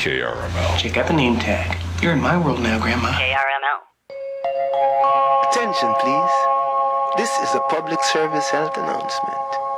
KRML. Check out the name tag. You're in my world now, Grandma. KRML. Attention, please. This is a public service health announcement.